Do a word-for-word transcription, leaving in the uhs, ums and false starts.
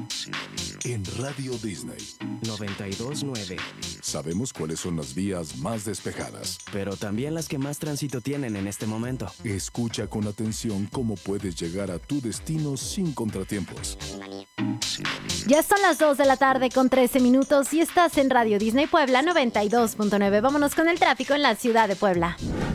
En Radio Disney noventa y dos punto nueve. sabemos cuáles son las vías más despejadas. Pero también las que más tránsito tienen en este momento. Escucha con atención cómo puedes llegar a tu destino sin contratiempos. Ya son las dos de la tarde con trece minutos y estás en Radio Disney Puebla noventa y dos punto nueve. Vámonos con el tráfico en la ciudad de Puebla.